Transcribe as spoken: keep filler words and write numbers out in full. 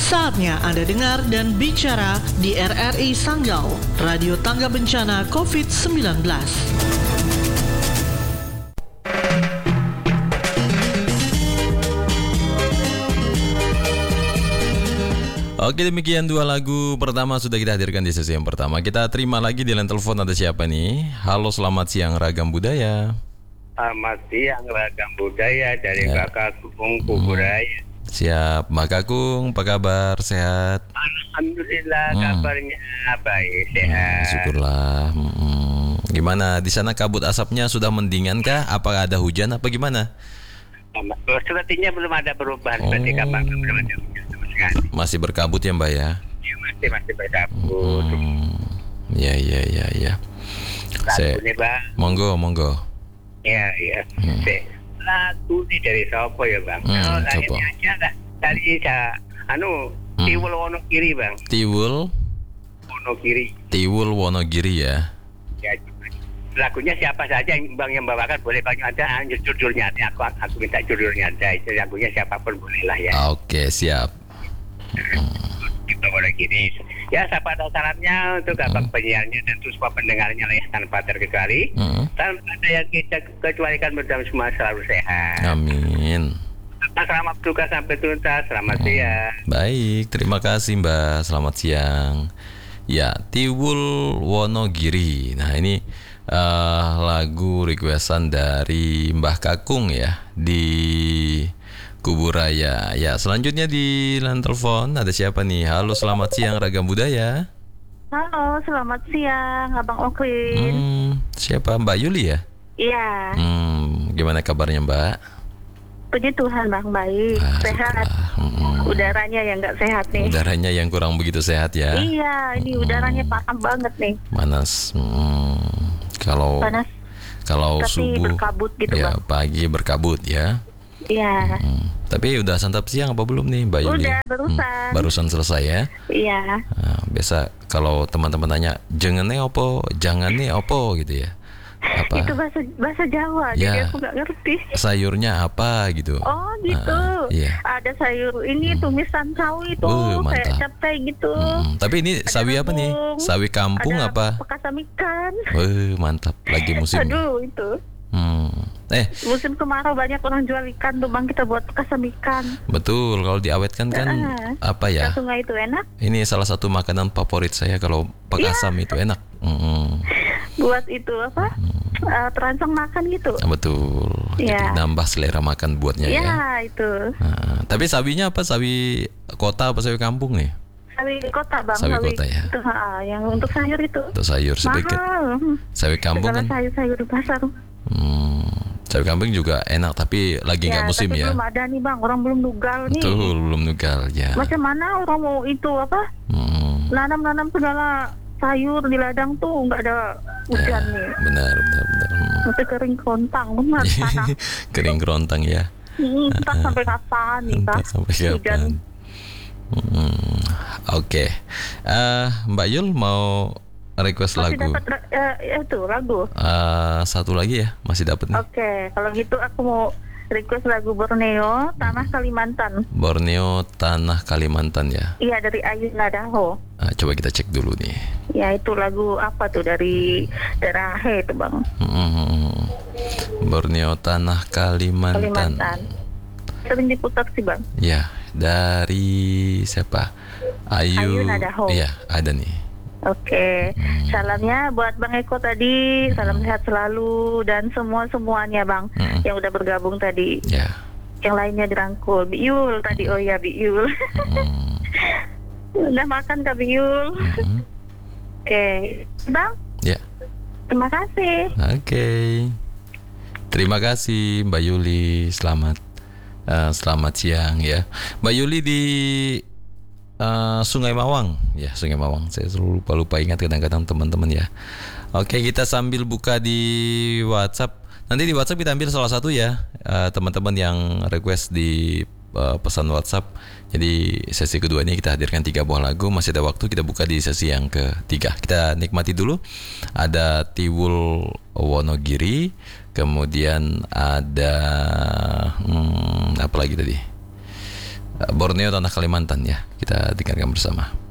Saatnya Anda dengar dan bicara di R R I Sanggau, Radio Tangga Bencana covid sembilan belas. Oke, demikian dua lagu pertama sudah kita hadirkan di sesi yang pertama. Kita terima lagi di line telepon, ada siapa nih? Halo, selamat siang Ragam Budaya. Selamat siang Ragam Budaya dari Ya. Mbak Kakung Kuburaya. Siap, Mbak Kakung, apa kabar? Sehat? Alhamdulillah Hmm. kabarnya baik, Hmm, sehat. syukurlah. Hmm. Gimana di sana, kabut asapnya sudah mendingan kah? Apakah ada hujan apa gimana? Sepertinya belum ada perubahan Oh. seperti kabar belum ada hujan sama sekali. Masih berkabut ya Mbak ya? Ya, masih masih berkabut. Hmm. Ya, ya, ya, ya. Se- Lagu nih Bang. Monggo, monggo. Ya, ya. Hmm. Se- Lagu ini dari siapa ya Bang? Hmm, oh, coba. lainnya aja lah. Dari sa, anu Hmm. Tiwul Wonogiri Bang. Tiwul, Wonogiri. Tiwul Wonogiri ya. Ya, lagunya siapa saja yang Bang yang bawakan boleh Bang, ada judulnya, aku aku minta judulnya ada, itu lagunya siapapun boleh lah ya. Oke, siap. Kita boleh gini ya, siapa ada sarannya untuk abang penyiarnya dan terus semua pendengarnya lah ya, tanpa terkecuali, Hmm. tanpa ada yang kita kecualikan, mudah semua selalu sehat. Amin. Selamat bertugas sampai tuntas, selamat siang. Baik, terima kasih Mbak. Selamat siang. Ya, Tiwul Wonogiri. Nah, ini eh, lagu requestan dari Mbah Kakung ya di Kuburaya. Ya, selanjutnya di line telepon ada siapa nih? Halo, selamat siang Ragam Budaya. Halo, selamat siang Abang Oklin. Hmm, siapa? Mbak Yuli ya? Iya, Hmm, gimana kabarnya Mbak? puji Tuhan Bang, baik, Ah, sehat. syukurlah. Hmm. Udaranya yang nggak sehat nih. Udaranya yang kurang begitu sehat ya. Iya, ini udaranya panas banget nih. Panas. Hmm. Kalau Panas, kalau tapi subuh berkabut gitu ya, Bang. pagi berkabut ya. Iya, Hmm. Tapi udah santap siang apa belum nih Mbak Yuli? Udah, barusan. barusan selesai ya. iya. Nah, biasa kalau teman-teman tanya, jangannya opo, jangannya opo gitu ya. Apa? Itu bahasa bahasa Jawa, Ya. jadi aku nggak ngerti. Sayurnya apa gitu. Oh gitu. Ah, iya. Ada sayur ini tumisan sawi tuh, Uh, kayak mantap. capcay gitu. Hmm, Tapi ini Ada sawi apa nih? rebung, Sawi kampung ada apa? Bekasam ikan. Wah, mantap. Lagi musim. Aduh itu. Hmm. Eh, Musim kemarau banyak orang jual ikan tuh Bang, kita buat bekasam ikan. betul. Kalau diawetkan kan Ah. apa ya? Ke sungai itu enak. Ini salah satu makanan favorit saya kalau pakasam Iya. itu enak. Mm-mm. Buat itu apa? eh, terancang makan gitu. Ah, betul. Jadi Iya. nambah selera makan buatnya Iya ya. itu. Nah, tapi sawinya apa? Sawi kota apa sawi kampung nih? Sawi kota Bang. Sawi kota ya. Itu, ha, yang untuk sayur itu. Untuk sayur sedikit. Mahal. Sawi kampung Segala kan. sayur-sayur di pasar. Hmm, sawi kampung juga enak tapi lagi nggak musim tapi ya. belum ada nih Bang, orang belum nugal nih. Betul, belum nugal ya. Macam mana orang mau itu apa? Hmm, Nanam-nanam segala sayur di ladang tuh nggak ada ya, hujan nih. benar, benar, benar. Hmm. Masih kering kerontang benar tanah. Kering kerontang ya. Hmm, entah sampai kapan nih Entah Kak? sampai Hujan. kapan. Hmm, Oke, Eh, Mbak Yul mau request Masih lagu? dapat ra- eh, itu lagu. Eh, satu lagi ya, masih dapat nih. Oke, kalau gitu aku mau request lagu Borneo, Tanah Kalimantan. Borneo Tanah Kalimantan ya. Iya, dari Ayu Nadaho. Ah, coba kita cek dulu nih. Ya, itu lagu apa tuh dari daerah He itu Bang. Hmm, Borneo Tanah Kalimantan. Kalimantan. Sering diputar sih Bang. Ya, dari siapa? Ayu. Ayu Nadaho. Iya, ada nih. Oke, Hmm. salamnya buat Bang Eko tadi, salam sehat selalu dan semua-semuanya Bang Hmm. yang udah bergabung tadi. Ya. Yang lainnya dirangkul, Biul tadi, oh ya Biul. Hmm. Udah makan Kak Biul? Hmm. Oke, Bang, Ya. terima kasih. Oke. Terima kasih Mbak Yuli. Selamat eh, selamat siang ya. Mbak Yuli di eh, Sungai Mawang. Ya, Sungai Mawang. Saya selalu lupa-lupa ingat kadang-kadang teman-teman ya. Oke, kita sambil buka di WhatsApp. Nanti di WhatsApp kita ambil salah satu ya, eh, teman-teman yang request di eh, pesan WhatsApp. Jadi sesi kedua ini kita hadirkan tiga buah lagu. Masih ada waktu, kita buka di sesi yang ketiga. Kita nikmati dulu. Ada Tiwul Wonogiri, kemudian ada hmm, apa lagi tadi? Borneo, Tanah Kalimantan ya. Kita dengarkan bersama.